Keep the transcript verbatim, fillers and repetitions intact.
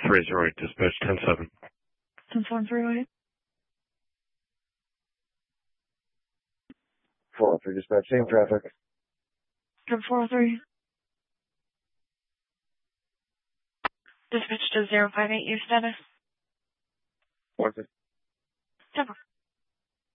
three zero eight, dispatch ten seven. ten seven three oh eight. four oh three, dispatch, same traffic. Good four oh three. Dispatch to zero five eight, your status. What's it? Temple.